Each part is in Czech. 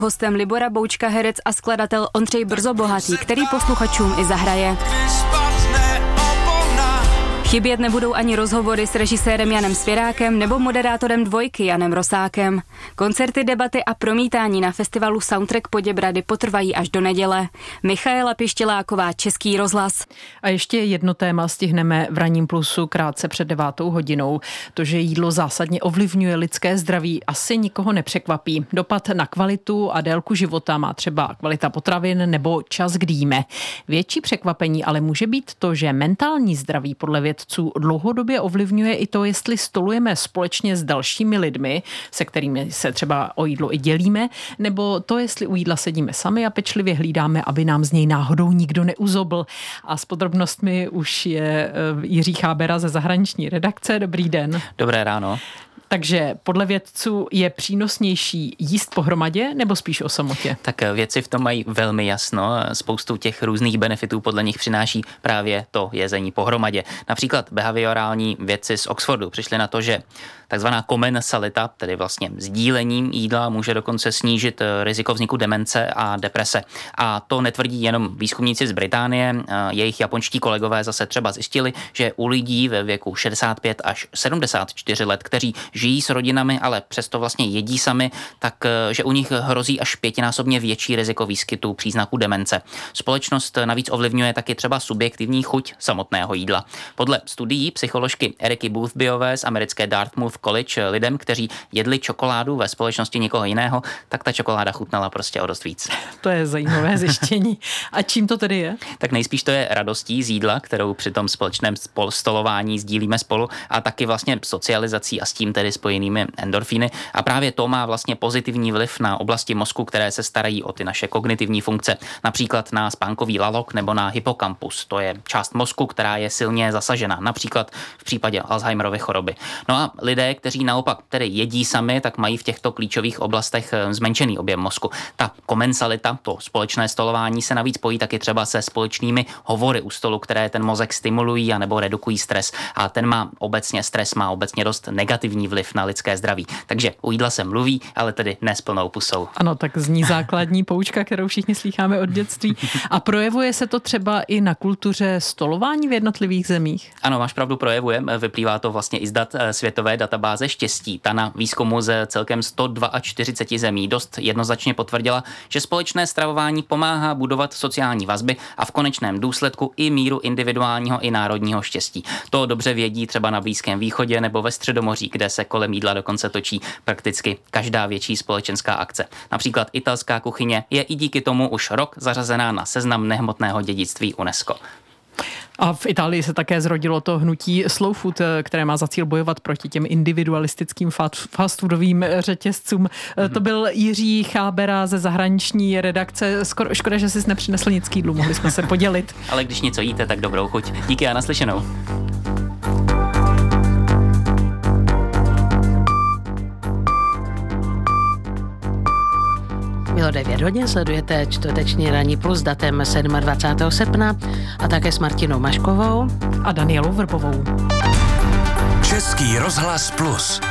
Hostem Libora Boučka herec a skladatel Ondřej Brzobohatý, který posluchačům i zahraje. Chybět nebudou ani rozhovory s režisérem Janem Svěrákem nebo moderátorem Dvojky Janem Rosákem. Koncerty, debaty a promítání na festivalu Soundtrack Poděbrady potrvají až do neděle. Michaela Pištěláková, Český rozhlas. A ještě jedno téma stihneme v Ranním plusu krátce před 9:00. To, že jídlo zásadně ovlivňuje lidské zdraví, asi nikoho nepřekvapí. Dopad na kvalitu a délku života má třeba kvalita potravin nebo čas, kdy jíme. Větší překvapení ale může být to, že mentální zdraví podle vědců dlouhodobě ovlivňuje i to, jestli stolujeme společně s dalšími lidmi, se kterými se třeba o jídlo i dělíme, nebo to, jestli u jídla sedíme sami a pečlivě hlídáme, aby nám z něj náhodou nikdo neuzobl. A s podrobnostmi už je Jiří Chábera ze zahraniční redakce. Dobrý den. Dobré ráno. Takže podle vědců je přínosnější jíst pohromadě nebo spíš o samotě? Tak vědci v tom mají velmi jasno. Spoustu těch různých benefitů podle nich přináší právě to jezení pohromadě. Například behaviorální vědci z Oxfordu přišli na to, že takzvaná komensalita, tedy vlastně sdílením jídla, může dokonce snížit riziko vzniku demence a deprese. A to netvrdí jenom výzkumníci z Británie. Jejich japonští kolegové zase třeba zjistili, že u lidí ve věku 65 až 74 let, kteří žijí s rodinami, ale přesto vlastně jedí sami, tak že u nich hrozí až 5násobně větší riziko výskytu příznaků demence. Společnost navíc ovlivňuje taky třeba subjektivní chuť samotného jídla. Podle studií psycholožky Eriky Boothbyové z americké Dartmouth College lidem, kteří jedli čokoládu ve společnosti někoho jiného, tak ta čokoláda chutnala prostě o dost víc. To je zajímavé zjištění. A čím to tedy je? Tak nejspíš to je radostí z jídla, kterou při tom společném stolování sdílíme spolu, a taky vlastně socializací a s tím tedy spojenými endorfíny. A právě to má vlastně pozitivní vliv na oblasti mozku, které se starají o ty naše kognitivní funkce. Například na spánkový lalok nebo na hypokampus. To je část mozku, která je silně zasažena. Například v případě Alzheimerovy choroby. No a lidé, kteří naopak tedy jedí sami, tak mají v těchto klíčových oblastech zmenšený objem mozku. Ta komensalita, to společné stolování, se navíc pojí taky třeba se společnými hovory u stolu, které ten mozek stimulují a nebo redukují stres. A stres má obecně dost negativní vliv na lidské zdraví. Takže u jídla se mluví, ale tedy ne s plnou pusou. Ano, tak zní základní poučka, kterou všichni slýcháme od dětství. A projevuje se to třeba i na kultuře stolování v jednotlivých zemích? Ano, máš pravdu, projevuje. Vyplývá to vlastně i z dat světové databáze štěstí. Ta na výzkumu ze celkem 142 zemí dost jednoznačně potvrdila, že společné stravování pomáhá budovat sociální vazby a v konečném důsledku i míru individuálního i národního štěstí. To dobře vědí třeba na Blízkém východě nebo ve Středomoří, kde se kolem jídla dokonce točí prakticky každá větší společenská akce. Například italská kuchyně je i díky tomu už rok zařazená na seznam nehmotného dědictví UNESCO. A v Itálii se také zrodilo to hnutí Slow Food, které má za cíl bojovat proti těm individualistickým fast foodovým řetězcům. To byl Jiří Chábera ze zahraniční redakce. Škoda, že jsi nepřinesl nic k jídlu, mohli jsme se podělit. Ale když něco jíte, tak dobrou chuť. Díky a naslyšenou. Bylo 9 hodin, sledujete čtvrteční Ranní plus datem 27. srpna a také s Martinou Maškovou a Danielou Vrbovou. Český rozhlas plus.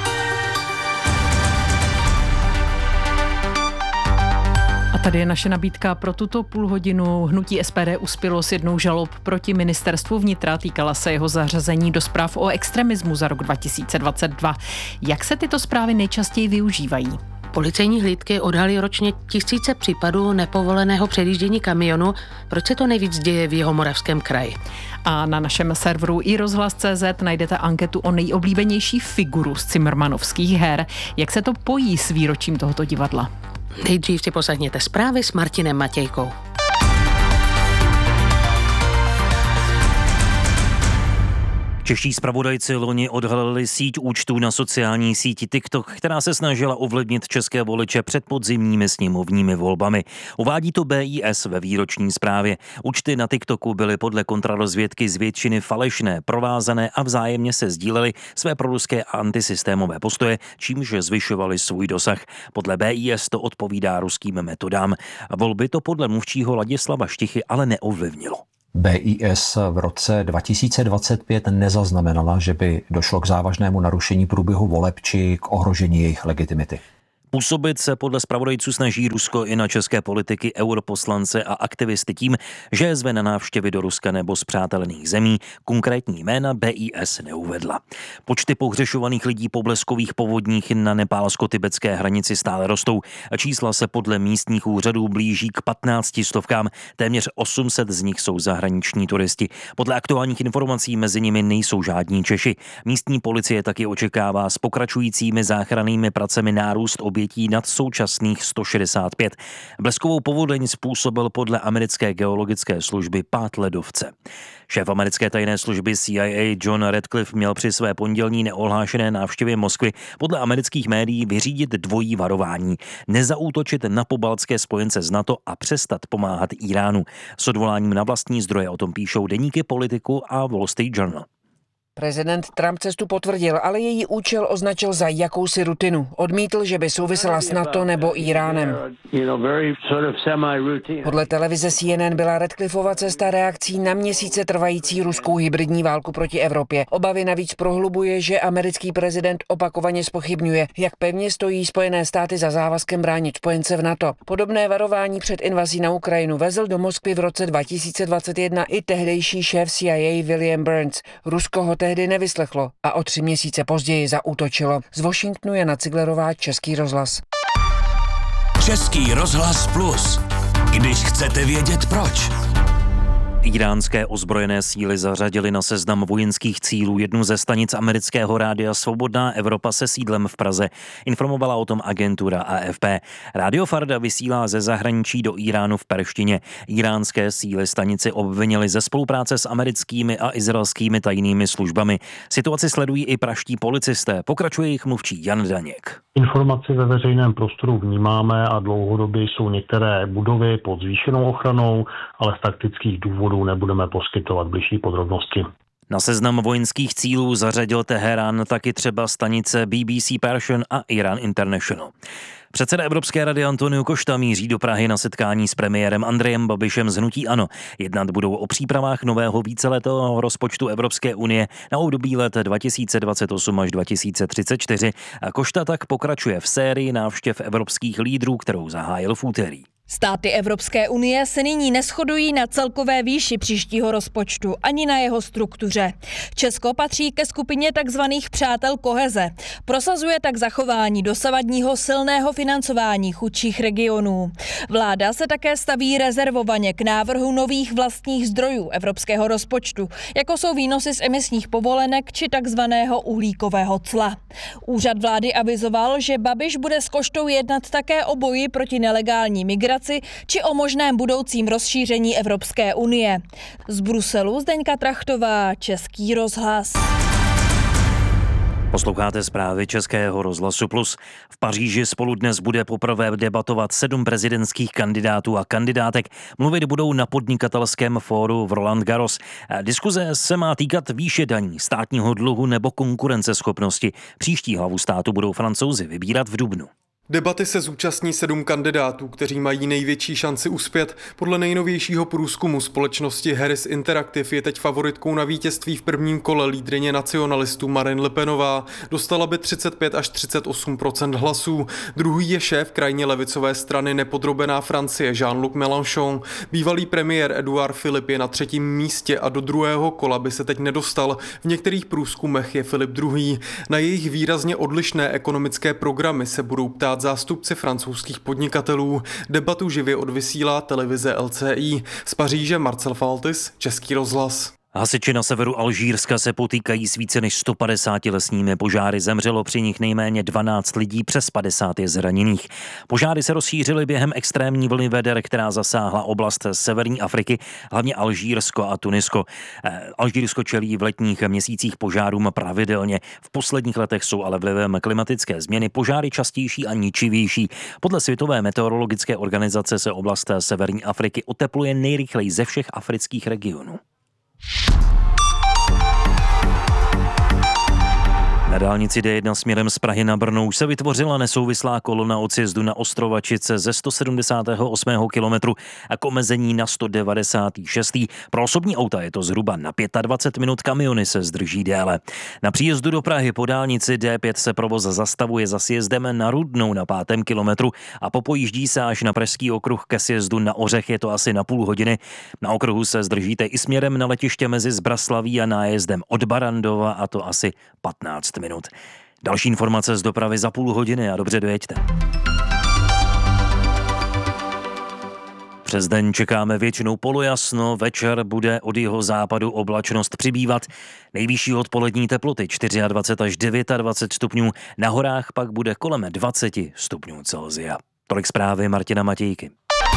A tady je naše nabídka pro tuto půlhodinu. Hnutí SPD uspělo s jednou žalob proti ministerstvu vnitra, týkala se jeho zařazení do zpráv o extremismu za rok 2022. Jak se tyto zprávy nejčastěji využívají? Policejní hlídky odhalí ročně tisíce případů nepovoleného předjíždění kamionu. Proč se to nejvíc děje v Jihomoravském kraji? A na našem serveru iRozhlas.cz najdete anketu o nejoblíbenější figuru z cimrmanovských her. Jak se to pojí s výročím tohoto divadla? Nejdřív si poslechněte zprávy s Martinem Matějkou. Čeští zpravodajci loni odhalili síť účtů na sociální síti TikTok, která se snažila ovlivnit české voliče před podzimními sněmovními volbami. Uvádí to BIS ve výroční zprávě. Účty na TikToku byly podle kontrarozvědky z většiny falešné, provázané a vzájemně se sdílely své proruské a antisystémové postoje, čímž zvyšovaly svůj dosah. Podle BIS to odpovídá ruským metodám. Volby to podle mluvčího Ladislava Štichy ale neovlivnilo. BIS v roce 2025 nezaznamenala, že by došlo k závažnému narušení průběhu voleb či k ohrožení jejich legitimity. Působit se podle zpravodajců snaží Rusko i na české politiky, europoslance a aktivisty tím, že zve na návštěvy do Ruska nebo spřátelených zemí. Konkrétní jména BIS neuvedla. Počty pohřešovaných lidí po bleskových povodních na nepálsko-tibetské hranici stále rostou. Čísla se podle místních úřadů blíží k 15 stovkám, téměř 800 z nich jsou zahraniční turisti. Podle aktuálních informací mezi nimi nejsou žádní Češi. Místní policie taky očekává s pokračujícími záchrannými pracemi nárůst obětí nad současných 165. Bleskovou povodeň způsobil podle americké geologické služby pád ledovce. Šéf americké tajné služby CIA John Radcliffe měl při své pondělní neohlášené návštěvě Moskvy podle amerických médií vyřídit dvojí varování. Nezaútočit na pobaltské spojence z NATO a přestat pomáhat Iránu. S odvoláním na vlastní zdroje o tom píšou deníky Politiku a Wall Street Journal. Prezident Trump cestu potvrdil, ale její účel označil za jakousi rutinu. Odmítl, že by souvisela s NATO nebo Iránem. Podle televize CNN byla Radcliffeova cesta reakcí na měsíce trvající ruskou hybridní válku proti Evropě. Obavy navíc prohlubuje, že americký prezident opakovaně zpochybňuje, jak pevně stojí Spojené státy za závazkem bránit spojence v NATO. Podobné varování před invazí na Ukrajinu vezl do Moskvy v roce 2021 i tehdejší šéf CIA William Burns. Rusko ho tehdy nevyslechlo a o 3 měsíce později zaútočilo. Z Washingtonu Jana Ciglerová, Český rozhlas. Český rozhlas Plus. Když chcete vědět proč. Iránské ozbrojené síly zařadily na seznam vojenských cílů jednu ze stanic amerického rádia Svobodná Evropa se sídlem v Praze. Informovala o tom agentura AFP. Rádio Farda vysílá ze zahraničí do Iránu v perštině. Iránské síly stanici obvinily ze spolupráce s americkými a izraelskými tajnými službami. Situaci sledují i pražští policisté. Pokračuje jejich mluvčí Jan Daněk. Informaci ve veřejném prostoru vnímáme a dlouhodobě jsou některé budovy pod zvýšenou ochranou, ale z taktických důvodů nebudeme poskytovat bližší podrobnosti. Na seznam vojenských cílů zařadil Teherán taky třeba stanice BBC Persian a Iran International. Předseda Evropské rady Antonio Costa míří do Prahy na setkání s premiérem Andrejem Babišem z hnutí ANO. Jednat budou o přípravách nového víceletého rozpočtu Evropské unie na období let 2028 až 2034. A Costa tak pokračuje v sérii návštěv evropských lídrů, kterou zahájil v úterý. Státy Evropské unie se nyní neshodují na celkové výši příštího rozpočtu ani na jeho struktuře. Česko patří ke skupině takzvaných přátel koheze. Prosazuje tak zachování dosavadního silného financování chudších regionů. Vláda se také staví rezervovaně k návrhu nových vlastních zdrojů evropského rozpočtu, jako jsou výnosy z emisních povolenek či takzvaného uhlíkového cla. Úřad vlády avizoval, že Babiš bude s Koštou jednat také o boji proti nelegální migraci či o možném budoucím rozšíření Evropské unie. Z Bruselu Zdeňka Trachtová, Český rozhlas. Posloucháte zprávy Českého rozhlasu Plus. V Paříži spolu dnes bude poprvé debatovat 7 prezidentských kandidátů a kandidátek. Mluvit budou na podnikatelském fóru v Roland Garros. Diskuze se má týkat výše daní, státního dluhu nebo konkurenceschopnosti. Příští hlavu státu budou Francouzi vybírat v dubnu. Debaty se zúčastní 7 kandidátů, kteří mají největší šanci uspět. Podle nejnovějšího průzkumu společnosti Harris Interactive je teď favoritkou na vítězství v prvním kole lídryně nacionalistů Marine Le Penová. Dostala by 35 až 38% hlasů. Druhý je šéf krajně levicové strany nepodrobená Francie Jean-Luc Mélenchon. Bývalý premiér Edouard Philippe je na 3. místě a do druhého kola by se teď nedostal. V některých průzkumech je Philippe druhý. Na jejich výrazně odlišné ekonomické programy se budou ptát zástupci francouzských podnikatelů. Debatu živě odvysílá televize LCI. Z Paříže Marcel Faltis, Český rozhlas. Hasiči na severu Alžírska se potýkají s více než 150 lesními požáry. Zemřelo při nich nejméně 12 lidí, přes 50 je zraněných. Požáry se rozšířily během extrémní vlny veder, která zasáhla oblast severní Afriky, hlavně Alžírsko a Tunisko. Alžírsko čelí v letních měsících požárům pravidelně. V posledních letech jsou ale vlivem klimatické změny požáry častější a ničivější. Podle Světové meteorologické organizace se oblast severní Afriky otepluje nejrychleji ze všech afrických regionů. Na dálnici D1 směrem z Prahy na Brno už se vytvořila nesouvislá kolona od sjezdu na Ostrovačice ze 178. kilometru a k omezení na 196. Pro osobní auta je to zhruba na 25 minut, kamiony se zdrží déle. Na příjezdu do Prahy po dálnici D5 se provoz zastavuje za sjezdem na Rudnou na 5. kilometru a popojíždí se až na Pražský okruh ke sjezdu na Ořech, je to asi na půl hodiny. Na okruhu se zdržíte i směrem na letiště mezi Zbraslaví a nájezdem od Barandova, a to asi 15 minut. Další informace z dopravy za půl hodiny a dobře dojeďte. Přes den čekáme většinou polojasno, večer bude od jihozápadu oblačnost přibývat. Nejvyšší odpolední teploty 24 až 29 stupňů, na horách pak bude kolem 20 stupňů Celsia. Tolik zprávy Martina Matějky.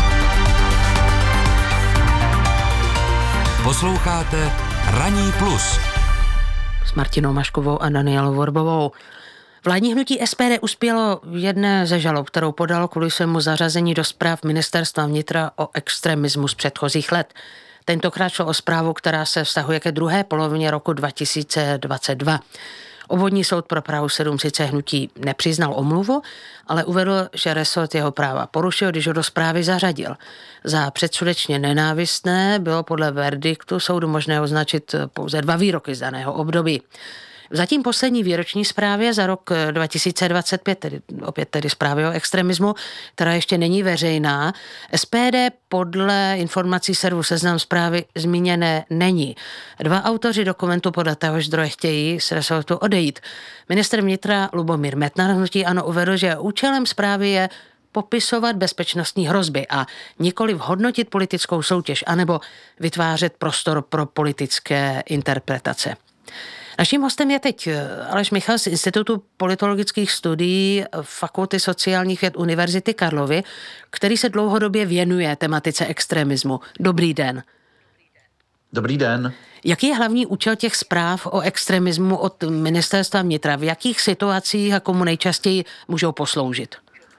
Posloucháte Ranní plus s Martinou Maškovou a Danielou Vorbovou. Vládní hnutí SPD uspělo v jedné ze žalob, kterou podalo kvůli svému zařazení do zpráv Ministerstva vnitra o extremismu z předchozích let. Tentokrát šlo o zprávu, která se vztahuje ke druhé polovině roku 2022. Obvodní soud pro Prahu 7 sice hnutí nepřiznal omluvu, ale uvedl, že resort jeho práva porušil, když ho do zprávy zařadil. Za předsudečně nenávistné bylo podle verdiktu soudu možné označit pouze 2 výroky z daného období. V zatím poslední výroční zprávě za rok 2025, opět tedy zprávy o extremismu, která ještě není veřejná, SPD podle informací serveru Seznam Zprávy zmíněné není. 2 autoři dokumentu podle téhož zdroje chtějí z resortu odejít. Ministr vnitra Lubomír Metnar hnutí ANO uvedl, že účelem zprávy je popisovat bezpečnostní hrozby a nikoliv hodnotit politickou soutěž anebo vytvářet prostor pro politické interpretace. Naším hostem je teď Aleš Michal z Institutu politologických studií Fakulty sociálních věd Univerzity Karlovy, který se dlouhodobě věnuje tematice extremismu. Dobrý den. Dobrý den. Jaký je hlavní účel těch zpráv o extremismu od Ministerstva vnitra? V jakých situacích a komu nejčastěji můžou posloužit?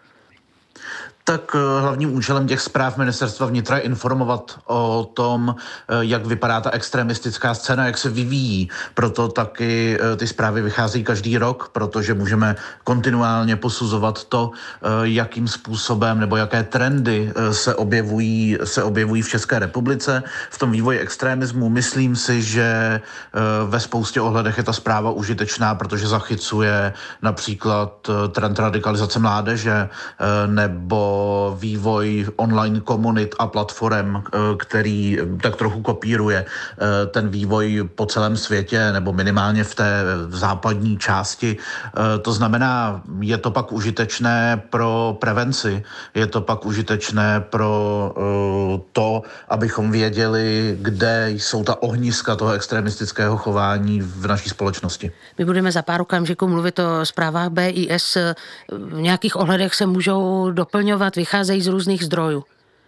Tak hlavním účelem těch zpráv Ministerstva vnitra je informovat o tom, jak vypadá ta extremistická scéna, jak se vyvíjí. Proto taky ty zprávy vycházejí každý rok, protože můžeme kontinuálně posuzovat to, jakým způsobem nebo jaké trendy se objevují v České republice. V tom vývoji extremismu myslím si, že ve spoustě ohledech je ta zpráva užitečná, protože zachycuje například trend radikalizace mládeže nebo vývoj online komunit a platform, který tak trochu kopíruje ten vývoj po celém světě nebo minimálně v té západní části. To znamená, je to pak užitečné pro prevenci, je to pak užitečné pro to, abychom věděli, kde jsou ta ohniska toho extremistického chování v naší společnosti. My budeme za pár okamžiků mluvit o zprávách BIS. V nějakých ohledech se můžou doplňovat, vycházejí z různých zdrojů.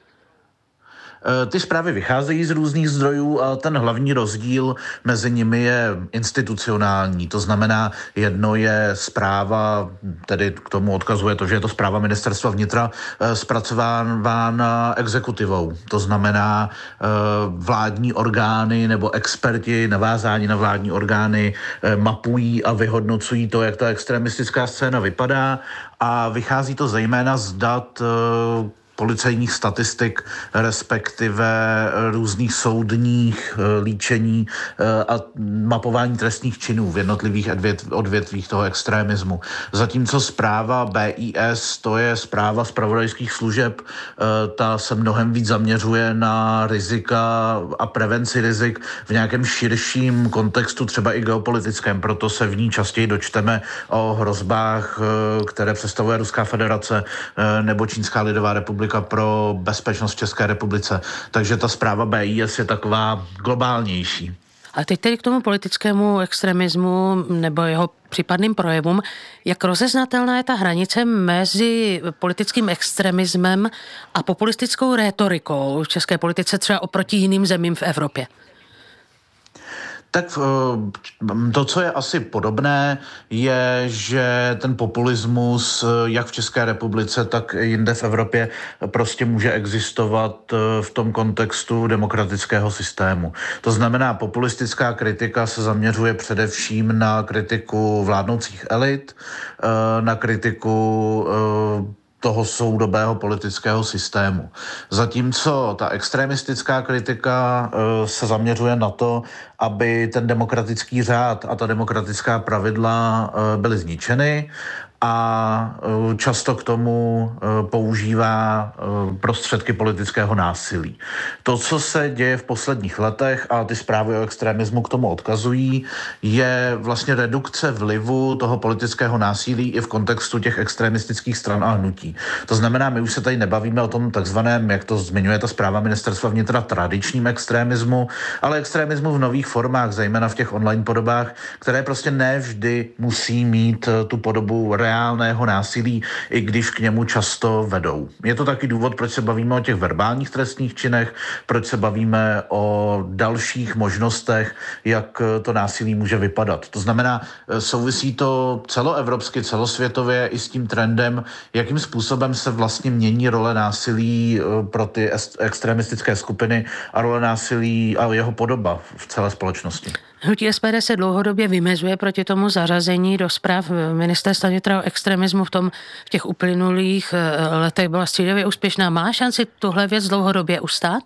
Ty zprávy vycházejí z různých zdrojů a ten hlavní rozdíl mezi nimi je institucionální. To znamená, jedno je zpráva, tedy k tomu odkazuje to, že je to zpráva Ministerstva vnitra zpracovávána exekutivou. To znamená, vládní orgány nebo experti navázání na vládní orgány mapují a vyhodnocují to, jak ta extremistická scéna vypadá, a vychází to zejména z dat policejních statistik, respektive různých soudních líčení a mapování trestných činů v jednotlivých odvětvích toho extremismu. Zatímco zpráva BIS, to je zpráva zpravodajských služeb, ta se mnohem víc zaměřuje na rizika a prevenci rizik v nějakém širším kontextu, třeba i geopolitickém. Proto se v ní častěji dočteme o hrozbách, které představuje Ruská federace nebo Čínská lidová republika pro bezpečnost v České republice. Takže ta zpráva BIS je taková globálnější. A teď tedy k tomu politickému extremismu nebo jeho případným projevům. Jak rozeznatelná je ta hranice mezi politickým extremismem a populistickou rétorikou v české politice třeba oproti jiným zemím v Evropě? Tak to, co je asi podobné, je, že ten populismus jak v České republice, tak i jinde v Evropě prostě může existovat v tom kontextu demokratického systému. To znamená, populistická kritika se zaměřuje především na kritiku vládnoucích elit, na kritiku toho soudobého politického systému. Zatímco ta extremistická kritika se zaměřuje na to, aby ten demokratický řád a ta demokratická pravidla byly zničeny a často k tomu používá prostředky politického násilí. To, co se děje v posledních letech, a ty zprávy o extremismu k tomu odkazují, je vlastně redukce vlivu toho politického násilí i v kontextu těch extremistických stran a hnutí. To znamená, my už se tady nebavíme o tom takzvaném, jak to zmiňuje ta zpráva ministerstva vnitra, tradičním extremismu, ale extremismu v nových formách, zejména v těch online podobách, které prostě nevždy musí mít tu podobu reálného násilí, i když k němu často vedou. Je to taky důvod, proč se bavíme o těch verbálních trestných činech, proč se bavíme o dalších možnostech, jak to násilí může vypadat. To znamená, souvisí to celoevropsky, celosvětově i s tím trendem, jakým způsobem se vlastně mění role násilí pro ty extremistické skupiny a role násilí a jeho podoba v celé společnosti. Hnutí SPD se dlouhodobě vymezuje proti tomu zařazení do zpráv ministerstva vnitra o extremismu v těch uplynulých letech byla střídavě úspěšná. Má šanci tuhle věc dlouhodobě ustát?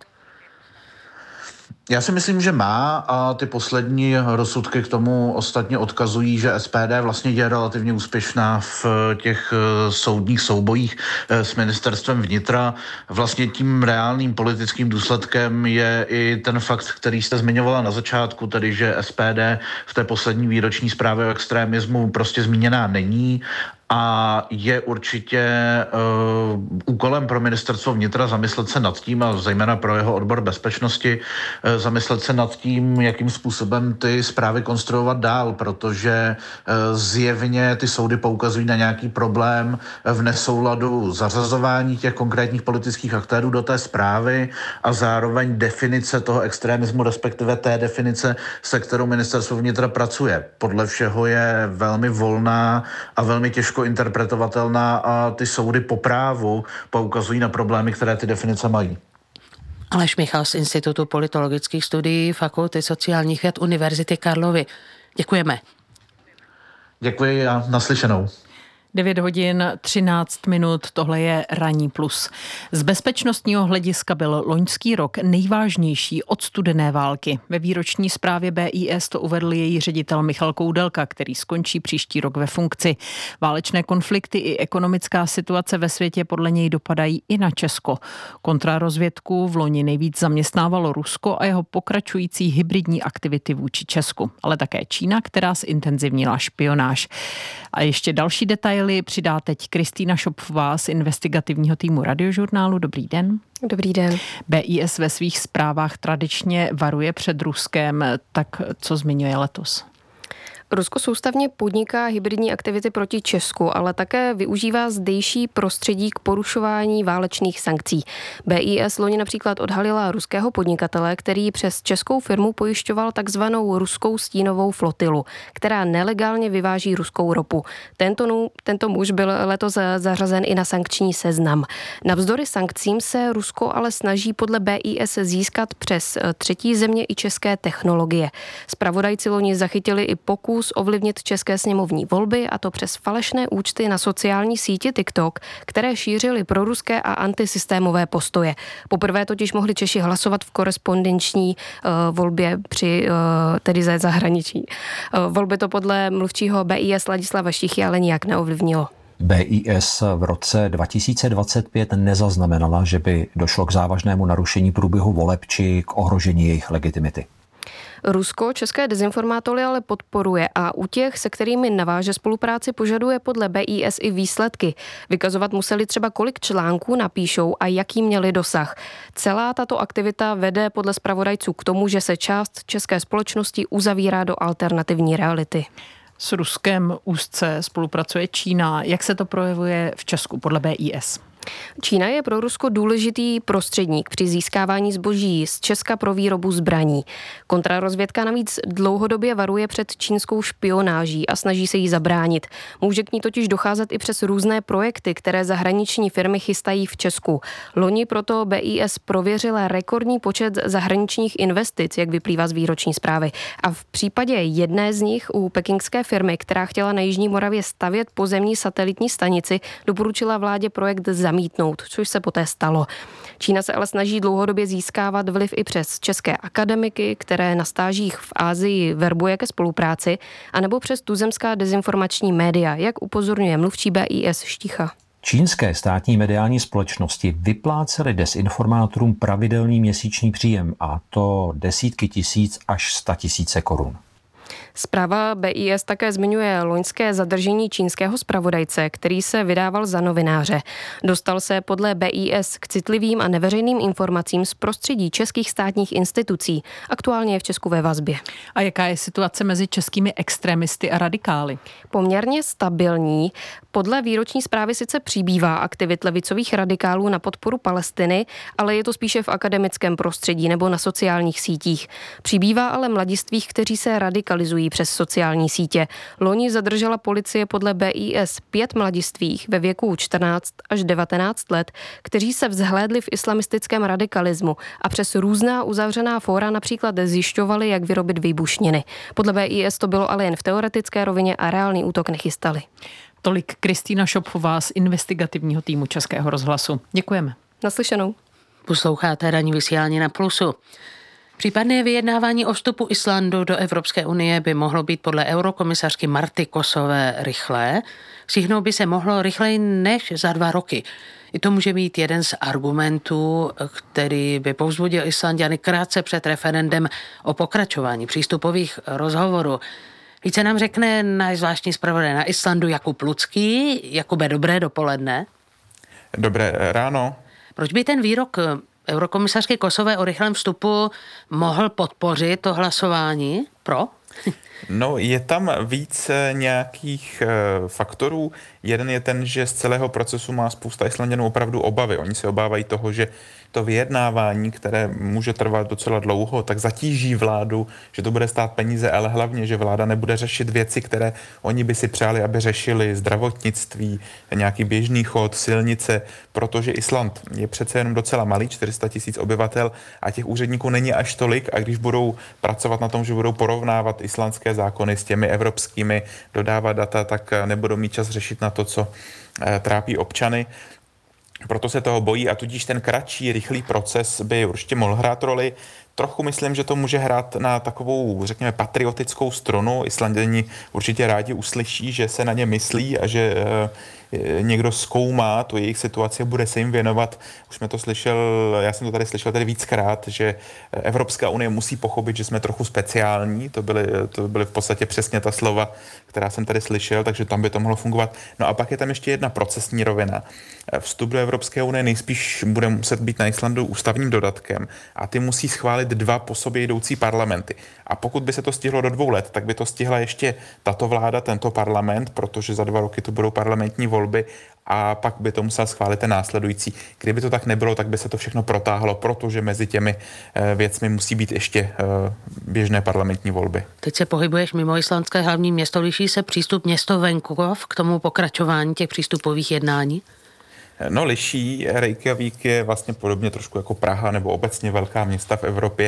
Já si myslím, že má a ty poslední rozsudky k tomu ostatně odkazují, že SPD vlastně je relativně úspěšná v těch soudních soubojích s ministerstvem vnitra. Vlastně tím reálným politickým důsledkem je i ten fakt, který jste zmiňovala na začátku, tedy že SPD v té poslední výroční zprávě o extremismu prostě zmíněná není. A je určitě úkolem pro ministerstvo vnitra zamyslet se nad tím, a zejména pro jeho odbor bezpečnosti, zamyslet se nad tím, jakým způsobem ty zprávy konstruovat dál, protože zjevně ty soudy poukazují na nějaký problém v nesouladu zařazování těch konkrétních politických aktérů do té zprávy a zároveň definice toho extremismu, respektive té definice, se kterou ministerstvo vnitra pracuje. Podle všeho je velmi volná a velmi těžko interpretovatelná a ty soudy po právu poukazují na problémy, které ty definice mají. Aleš Michal z Institutu politologických studií Fakulty sociálních věd Univerzity Karlovy. Děkujeme. Děkuji a naslyšenou. 9 hodin 13 minut, tohle je Ranní plus. Z bezpečnostního hlediska byl loňský rok nejvážnější od studené války. Ve výroční zprávě BIS to uvedl její ředitel Michal Koudelka, který skončí příští rok ve funkci. Válečné konflikty i ekonomická situace ve světě podle něj dopadají i na Česko. Kontrarozvědku v loni nejvíc zaměstnávalo Rusko a jeho pokračující hybridní aktivity vůči Česku, ale také Čína, která zintenzivnila špionáž. A ještě další detaily přidá teď Kristýna Šopfová z investigativního týmu Radiožurnálu. Dobrý den. Dobrý den. BIS ve svých zprávách tradičně varuje před Ruskem, tak co zmiňuje letos? Rusko soustavně podniká hybridní aktivity proti Česku, ale také využívá zdejší prostředí k porušování válečných sankcí. BIS loni například odhalila ruského podnikatele, který přes českou firmu pojišťoval takzvanou ruskou stínovou flotilu, která nelegálně vyváží ruskou ropu. Tento muž byl letos zařazen i na sankční seznam. Navzdory sankcím se Rusko ale snaží podle BIS získat přes třetí země i české technologie. Zpravodajci loni zachytili i pokus ovlivnit české sněmovní volby, a to přes falešné účty na sociální síti TikTok, které šířily proruské a antisystémové postoje. Poprvé totiž mohli Češi hlasovat v korespondenční volbě tedy ze zahraničí. Volby to podle mluvčího BIS Ladislava Štichy ale nijak neovlivnilo. BIS v roce 2025 nezaznamenala, že by došlo k závažnému narušení průběhu voleb či k ohrožení jejich legitimity. Rusko české dezinformátory ale podporuje a u těch, se kterými naváže spolupráci, požaduje podle BIS i výsledky. Vykazovat museli třeba, kolik článků napíšou a jaký měli dosah. Celá tato aktivita vede podle zpravodajců k tomu, že se část české společnosti uzavírá do alternativní reality. S Ruskem úzce spolupracuje Čína. Jak se to projevuje v Česku podle BIS? Čína je pro Rusko důležitý prostředník při získávání zboží z Česka pro výrobu zbraní. Kontrarozvědka navíc dlouhodobě varuje před čínskou špionáží a snaží se jí zabránit. Může k ní totiž docházet i přes různé projekty, které zahraniční firmy chystají v Česku. Loni proto BIS prověřila rekordní počet zahraničních investic, jak vyplývá z výroční zprávy. A v případě jedné z nich u pekingské firmy, která chtěla na Jižní Moravě stavět pozemní satelitní stanici, doporučila vládě projekt zamítnout, což se poté stalo. Čína se ale snaží dlouhodobě získávat vliv i přes české akademiky, které na stážích v Asii verbuje ke spolupráci, anebo přes tuzemská dezinformační média, jak upozorňuje mluvčí BIS Štícha. Čínské státní mediální společnosti vyplácely dezinformátorům pravidelný měsíční příjem, a to desítky tisíc až 100 000 korun. Zpráva BIS také zmiňuje loňské zadržení čínského zpravodajce, který se vydával za novináře. Dostal se podle BIS k citlivým a neveřejným informacím z prostředí českých státních institucí. Aktuálně je v Česku ve vazbě. A jaká je situace mezi českými extremisty a radikály? Poměrně stabilní. Podle výroční zprávy sice přibývá aktivit levicových radikálů na podporu Palestiny, ale je to spíše v akademickém prostředí nebo na sociálních sítích. Přibývá ale mladistvých, kteří se radikalizují přes sociální sítě. Loni zadržela policie podle BIS 5 mladistvých ve věku 14 až 19 let, kteří se vzhlédli v islamistickém radikalismu a přes různá uzavřená fóra například zjišťovali, jak vyrobit výbušniny. Podle BIS to bylo ale jen v teoretické rovině a reálný útok nechystali. Tolik Kristýna Šopfová z investigativního týmu Českého rozhlasu. Děkujeme. Naslyšenou. Posloucháte ranní vysílání na Plusu. Případné vyjednávání o vstupu Islandu do Evropské unie by mohlo být podle eurokomisařky Marty Kosové rychlé. Stihnout by se mohlo rychleji než za 2 roky. I to může být jeden z argumentů, který by povzbudil Islanďany krátce před referendem o pokračování přístupových rozhovorů. Více nám řekne náš zvláštní zpravodaj na Islandu Jakub Lucký. Jakube, dobré dopoledne. Dobré ráno. Proč by ten výrok eurokomisařky Kosové o rychlém vstupu mohl podpořit to hlasování pro? No, je tam víc nějakých faktorů. Jeden je ten, že z celého procesu má spousta Islanďanů opravdu obavy. Oni se obávají toho, že to vyjednávání, které může trvat docela dlouho, tak zatíží vládu, že to bude stát peníze, ale hlavně, že vláda nebude řešit věci, které oni by si přáli, aby řešili, zdravotnictví, nějaký běžný chod, silnice, protože Island je přece jenom docela malý, 400 000 obyvatel a těch úředníků není až tolik, a když budou pracovat na tom, že budou porovnávat islandské zákony s těmi evropskými, dodávat data, tak nebudou mít čas řešit na to, co trápí občany. Proto se toho bojí a tudíž ten kratší, rychlý proces by určitě mohl hrát roli. Trochu myslím, že to může hrát na takovou, řekněme, patriotickou strunu. Islanděni určitě rádi uslyší, že se na ně myslí a že někdo zkoumá tu jejich situaci a bude se jim věnovat. Už jsme to slyšel, já jsem to tady slyšel tady víckrát, že Evropská unie musí pochopit, že jsme trochu speciální. To byly v podstatě přesně ta slova, která jsem tady slyšel, takže tam by to mohlo fungovat. No a pak je tam ještě jedna procesní rovina. Vstup do Evropské unie nejspíš bude muset být na Islandu ústavním dodatkem a ty musí schválit 2 po sobě jdoucí parlamenty. A pokud by se to stihlo do 2 let, tak by to stihla ještě tato vláda, tento parlament, protože za 2 roky to budou parlamentní volby a pak by to musel schválit ten následující. Kdyby to tak nebylo, tak by se to všechno protáhlo, protože mezi těmi věcmi musí být ještě běžné parlamentní volby. Teď se pohybuješ mimo islandské hlavní město, liší se přístup město venkov k tomu pokračování těch přístupových jednání? No, liší. Reykjavík je vlastně podobně trošku jako Praha nebo obecně velká města v Evropě,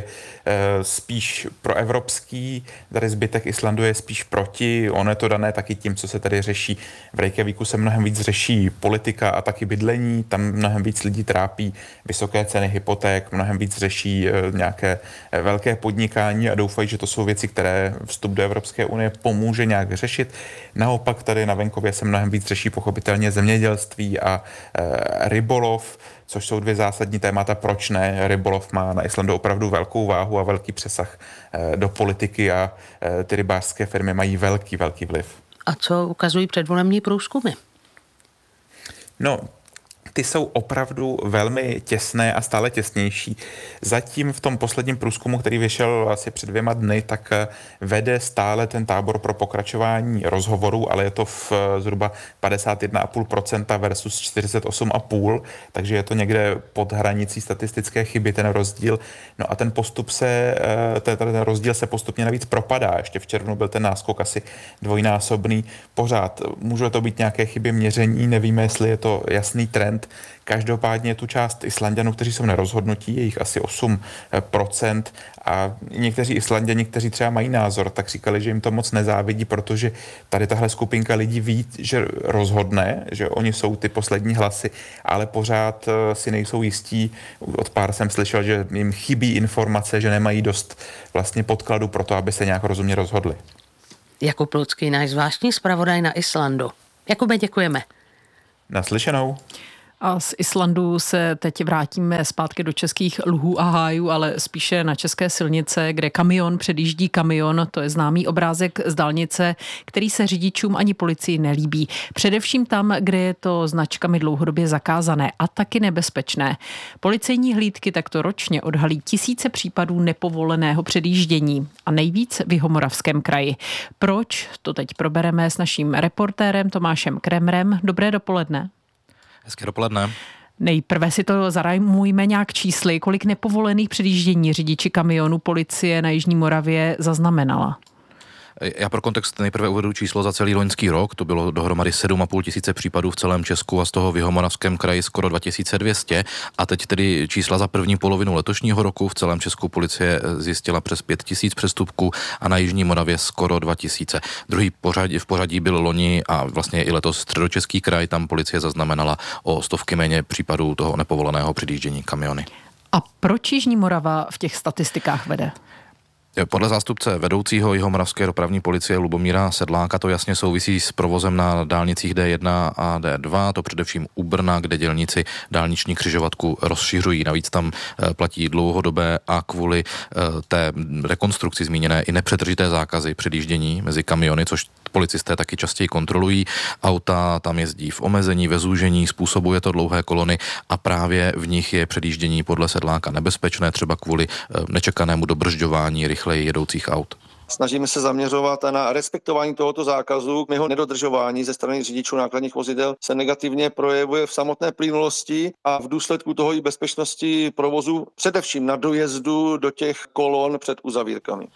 spíš proevropský, tady zbytek Islandu je spíš proti. Ono je to dané taky tím, co se tady řeší. V Reykjavíku se mnohem víc řeší politika a taky bydlení, tam mnohem víc lidí trápí vysoké ceny hypoték, mnohem víc řeší nějaké velké podnikání a doufají, že to jsou věci, které vstup do Evropské unie pomůže nějak řešit. Naopak tady na venkově se mnohem víc řeší pochopitelně zemědělství a rybolov, což jsou 2 zásadní témata, proč ne. Rybolov má na Islandu opravdu velkou váhu a velký přesah do politiky a ty rybářské firmy mají velký vliv. A co ukazují předvolební průzkumy? No, ty jsou opravdu velmi těsné a stále těsnější. Zatím v tom posledním průzkumu, který vyšel asi před 2 dny, tak vede stále ten tábor pro pokračování rozhovorů, ale je to v zhruba 51,5% versus 48,5%, takže je to někde pod hranicí statistické chyby ten rozdíl. No a ten rozdíl se postupně navíc propadá. Ještě v červnu byl ten náskok asi dvojnásobný. Pořád může to být nějaké chyby měření, nevíme, jestli je to jasný trend. Každopádně tu část Islanďanů, kteří jsou nerozhodnutí, je jich asi 8%, a někteří Islanďani, kteří třeba mají názor, tak říkali, že jim to moc nezávidí, protože tady tahle skupinka lidí ví, že rozhodne, že oni jsou ty poslední hlasy, ale pořád si nejsou jistí. Od pár jsem slyšel, že jim chybí informace, že nemají dost vlastně podkladu pro to, aby se nějak rozumně rozhodli. Jakub Lucký, náš zvláštní zpravodaj na Islandu. Jakube, děkujeme. Naslyšenou. A z Islandu se teď vrátíme zpátky do českých luhů a hájů, ale spíše na české silnice, kde kamion předjíždí kamion. To je známý obrázek z dálnice, který se řidičům ani policii nelíbí. Především tam, kde je to značkami dlouhodobě zakázané a taky nebezpečné. Policejní hlídky takto ročně odhalí tisíce případů nepovoleného předjíždění a nejvíc v Jihomoravském kraji. Proč? To teď probereme s naším reportérem Tomášem Kremrem. Dobré dopoledne. Hezké dopoledne. Nejprve si to zarajmujme nějak čísly, kolik nepovolených předjíždění řidiči kamionu policie na Jižní Moravě zaznamenala. Já pro kontext nejprve uvedu číslo za celý loňský rok. To bylo dohromady 7,5 tisíce případů v celém Česku a z toho v Jihomoravském kraji skoro 2200. A teď tedy čísla za první polovinu letošního roku. V celém Česku policie zjistila přes 5 tisíc přestupků a na Jižní Moravě skoro 2000. Druhý v pořadí byl loni a vlastně i letos Středočeský kraj. Tam policie zaznamenala o 100 méně případů toho nepovoleného předjíždění kamiony. A proč Jižní Morava v těch statistikách vede? Podle zástupce vedoucího Jihomoravské dopravní policie Lubomíra Sedláka to jasně souvisí s provozem na dálnicích D1 a D2, to především u Brna, kde dělníci dálniční křižovatku rozšiřují. Navíc tam platí dlouhodobé a kvůli té rekonstrukci zmíněné i nepřetržité zákazy předjíždění mezi kamiony, což policisté taky častěji kontrolují. Auta tam jezdí v omezení, ve zúžení, způsobuje to dlouhé kolony a právě v nich je předjíždění podle Sedláka nebezpečné, třeba kvůli nečekanému dobržďování rychleji jedoucích aut. Snažíme se zaměřovat na respektování tohoto zákazu. Jeho nedodržování ze strany řidičů nákladních vozidel se negativně projevuje v samotné plynulosti a v důsledku toho i bezpečnosti provozu, především na dojezdu do těch kolon před uzavírkami.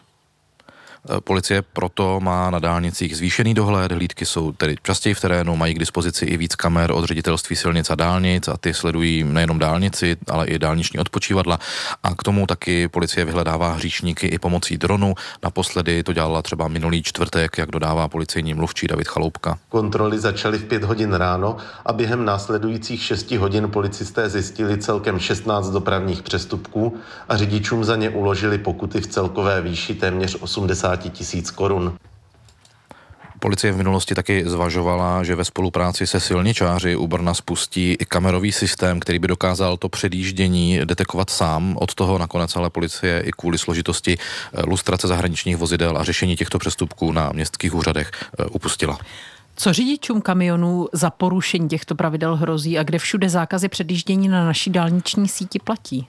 Policie proto má na dálnicích zvýšený dohled, hlídky jsou tedy častěji v terénu, mají k dispozici i víc kamer od Ředitelství silnic a dálnic a ty sledují nejenom dálnici, ale i dálniční odpočívadla a k tomu taky policie vyhledává hříšníky i pomocí dronu. Naposledy to dělala třeba minulý čtvrtek, jak dodává policejní mluvčí David Chaloupka. Kontroly začaly v 5 hodin ráno a během následujících 6 hodin policisté zjistili celkem 16 dopravních přestupků a řidičům za ně uložili pokuty v celkové výši téměř 80 000 korun. Policie v minulosti taky zvažovala, že ve spolupráci se silničáři u Brna spustí i kamerový systém, který by dokázal to předjíždění detekovat sám. Od toho nakonec ale policie i kvůli složitosti lustrace zahraničních vozidel a řešení těchto přestupků na městských úřadech upustila. Co řidičům kamionů za porušení těchto pravidel hrozí a kde všude zákazy předjíždění na naší dálniční síti platí?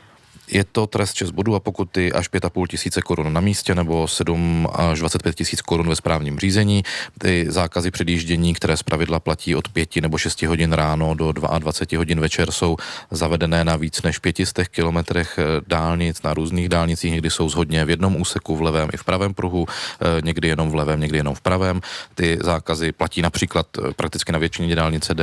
Je to trest 6 bodů a pokuty až 5,5 tisíce korun na místě nebo 7 až 25 tisíc korun ve správním řízení. Ty zákazy předjíždění, které zpravidla platí od 5 nebo 6 hodin ráno do 22 hodin večer, jsou zavedené na víc než 500 kilometrech dálnic, na různých dálnicích, někdy jsou shodně v jednom úseku, v levém i v pravém pruhu, někdy jenom v levém, někdy jenom v pravém. Ty zákazy platí například prakticky na většině dálnice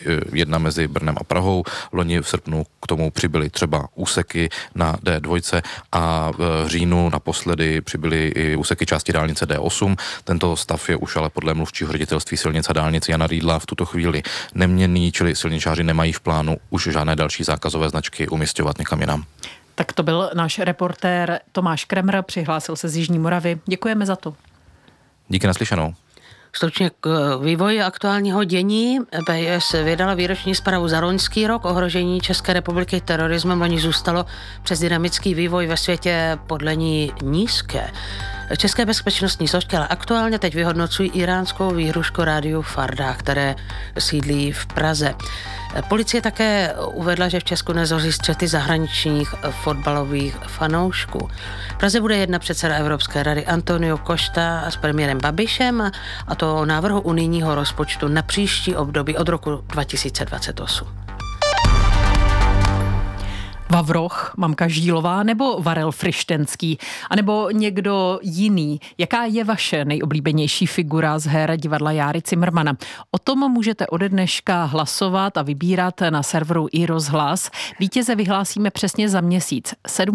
D1 mezi Brnem a Prahou. Loni v srpnu k tomu přibyly třeba úseky na D2 a v říjnu naposledy přibyly i úseky části dálnice D8. Tento stav je už ale podle mluvčího Ředitelství silnic a dálnic Jana Rýdla v tuto chvíli neměnný, čili silničáři nemají v plánu už žádné další zákazové značky umisťovat někam jinam. Tak to byl náš reportér Tomáš Kremr, přihlásil se z Jižní Moravy. Děkujeme za to. Díky, naslyšenou. Stručně k vývoji aktuálního dění. BIS vydala výroční zprávu za loňský rok. Ohrožení České republiky terorismem loni zůstalo přes dynamický vývoj ve světě podle ní nízké. České bezpečnostní složky ale aktuálně teď vyhodnocují iránskou výhrušku rádiu Farda, které sídlí v Praze. Policie také uvedla, že v Česku nezoří střety zahraničních fotbalových fanoušků. V Praze bude jedna předseda Evropské rady Antonio Costa s premiérem Babišem, a to o návrhu unijního rozpočtu na příští období od roku 2028. Vavroch, mamka Žílová nebo Varel Frištenský, anebo někdo jiný. Jaká je vaše nejoblíbenější figura z her divadla Járy Cimrmana? O tom můžete ode dneška hlasovat a vybírat na serveru iRozhlas. Vítěze vyhlásíme přesně za měsíc,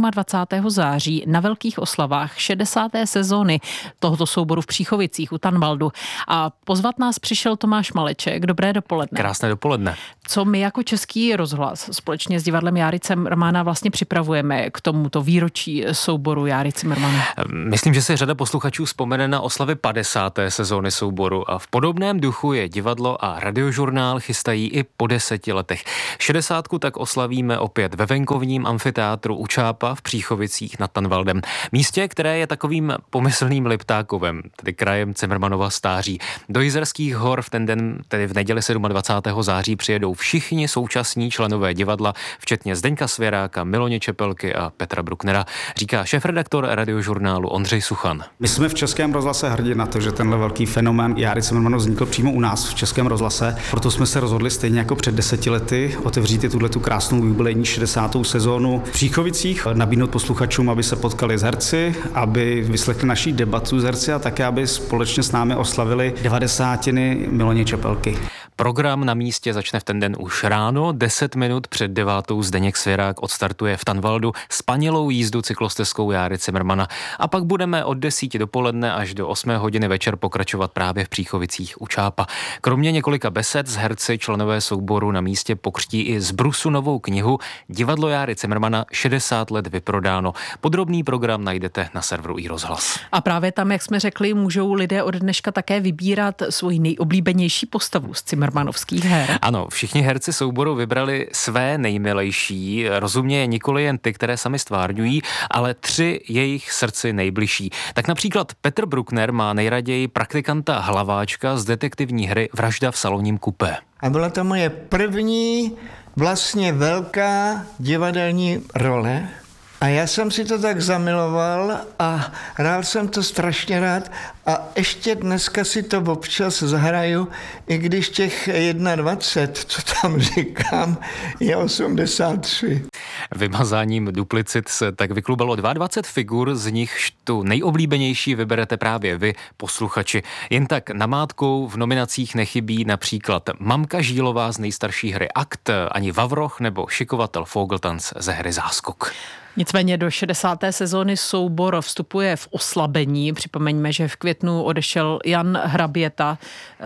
27. září na velkých oslavách 60. sezóny tohoto souboru v Příchovicích u Tanvaldu. A pozvat nás přišel Tomáš Maleček. Dobré dopoledne. Krásné dopoledne. Co my jako Český rozhlas společně s divadlem Járy Cimrmana vlastně připravujeme k tomuto výročí souboru Járy Cimrmana? Myslím, že se řada posluchačů vzpomene na oslavy 50. sezóny souboru a v podobném duchu je divadlo a radiožurnál chystají i po 10 letech. 60. tak oslavíme opět ve venkovním amfiteátru u Čápa v Příchovicích nad Tanvaldem. Místě, které je takovým pomyslným Liptákovem, tedy krajem Cimrmanova stáří. Do Jizerských hor v ten den, tedy v neděli 27. září, přijedou všichni současní členové divadla, včetně Zdeňka Svěráka, Miloně Čepelky a Petra Brucknera, říká šéfredaktor radiožurnálu Ondřej Suchan. My jsme v Českém rozhlase hrdí na to, že tenhle velký fenomén Járy Cimrmanova vznikl přímo u nás v Českém rozhlase. Proto jsme se rozhodli stejně jako před 10 lety otevřít tuhletu krásnou jubilejní 60. sezónu v Příchovicích, nabídnout posluchačům, aby se potkali s herci, aby vyslechli naší debatu s herci a také, aby společně s námi oslavili 90. Miloně Čepelky. Program na místě začne v ten den už ráno, 10 minut před 9. Zdeněk Svěrák odstartuje v Tanvaldu spanilou jízdu cyklostezkou Járy Cimrmana a pak budeme od 10 dopoledne až do 8 hodiny večer pokračovat právě v Příchovicích u Čápa. Kromě několika besed s herci členové souboru na místě pokřtí i z brusu novou knihu Divadlo Járy Cimrmana 60 let vyprodáno. Podrobný program najdete na serveru iRozhlas. A právě tam, jak jsme řekli, můžou lidé od dneška také vybírat svoji nejoblíbenější postavu z cimrmanovských her. Ano, všichni herci souboru vybrali své nejmilejší, rozumě nikoli jen ty, které sami stvárňují, ale 3 jejich srdci nejbližší. Tak například Petr Bruckner má nejraději praktikanta Hlaváčka z detektivní hry Vražda v salonním kupé. A byla to moje první vlastně velká divadelní role. A já jsem si to tak zamiloval a hrál jsem to strašně rád a ještě dneska si to občas zahraju, i když těch 21, co tam říkám, je 83. Vymazáním duplicit se tak vyklubalo 22 figur, z nichž tu nejoblíbenější vyberete právě vy, posluchači. Jen tak namátkou v nominacích nechybí například mamka Žílová z nejstarší hry Akt, ani Vavroch nebo šikovatel Fogeltanz ze hry Záskok. Nicméně do 60. sezóny soubor vstupuje v oslabení. Připomeňme, že v květnu odešel Jan Hraběta.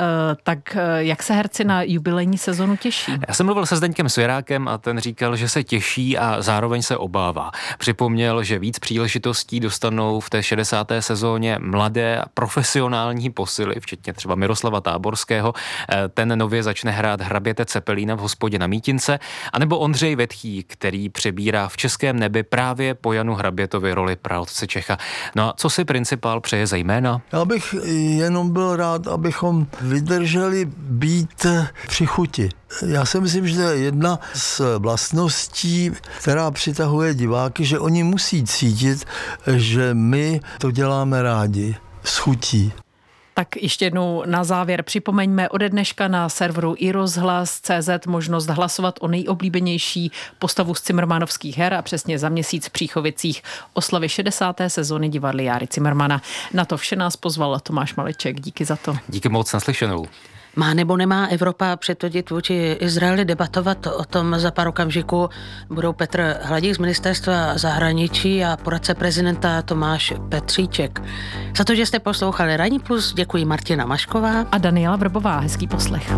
Tak jak se herci na jubilejní sezonu těší? Já jsem mluvil se Zdeňkem Svěrákem a ten říkal, že se těší a zároveň se obává. Připomněl, že víc příležitostí dostanou v té 60. sezóně mladé profesionální posily, včetně třeba Miroslava Táborského. Ten nově začne hrát Hraběte Cepelína v Hospodě na Mítínce, anebo Ondřej Vetchý, který přebírá v Českém nebi právě po Janu Hrabětovi roli praotce Čecha. No a co si principál přeje zejména? Já bych jenom byl rád, abychom vydrželi být při chuti. Já si myslím, že to je jedna z vlastností, která přitahuje diváky, že oni musí cítit, že my to děláme rádi, s chutí. Tak ještě jednou na závěr připomeňme ode dneška na serveru iRozhlas.cz možnost hlasovat o nejoblíbenější postavu z cimrmanovských her a přesně za měsíc v Příchovicích oslavy 60. sezóny divadla Járy Cimrmana. Na to vše nás pozval Tomáš Maleček. Díky za to. Díky moc, naslyšenou. Má nebo nemá Evropa přetodit vůči Izraeli? Debatovat o tom za pár okamžiků budou Petr Hladík z ministerstva zahraničí a poradce prezidenta Tomáš Petříček. Za to, že jste poslouchali Ranní plus, děkuji Martina Mašková a Daniela Vrbová. Hezký poslech.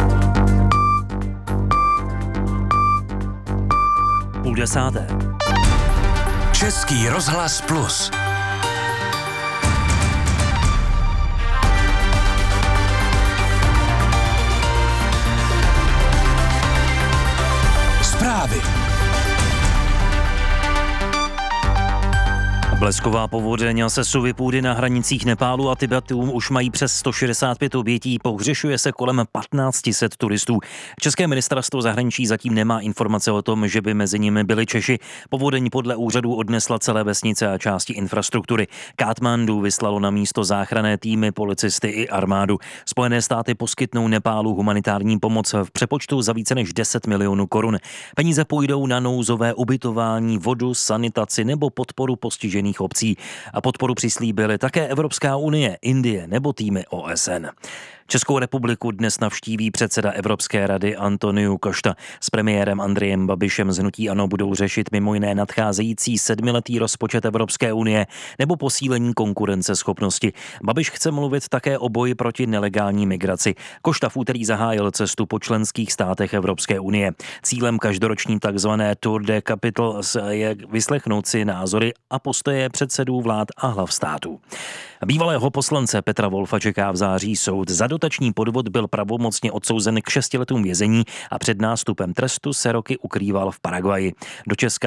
9:30. Český rozhlas plus. Zprávy. Blesková povodeň a sesuvy půdy na hranicích Nepálu a Tibetu už mají přes 165 obětí, pohřešuje se kolem 1500 turistů. České ministerstvo zahraničí zatím nemá informace o tom, že by mezi nimi byli Češi. Povodeň podle úřadů odnesla celé vesnice a části infrastruktury. Katmandu vyslalo na místo záchranné týmy, policisty i armádu. Spojené státy poskytnou Nepálu humanitární pomoc v přepočtu za více než 10 milionů korun. Peníze půjdou na nouzové ubytování, vodu, sanitaci nebo podporu postižených obcí. A podporu přislíbily také Evropská unie, Indie nebo týmy OSN. Českou republiku dnes navštíví předseda Evropské rady Antonio Costa. S premiérem Andrejem Babišem z hnutí ANO budou řešit mimo jiné nadcházející 7letý rozpočet Evropské unie nebo posílení konkurenceschopnosti. Babiš chce mluvit také o boji proti nelegální migraci. Costa v úterý zahájil cestu po členských státech Evropské unie. Cílem každoroční takzvané Tour de Capitals je vyslechnout si názory a postoje předsedů vlád a hlav států. Bývalého poslance Petra Wolfa čeká v září soud. Za dotační podvod byl pravomocně odsouzen k 6 letům vězení a před nástupem trestu se roky ukrýval v Paraguayi. Do Česka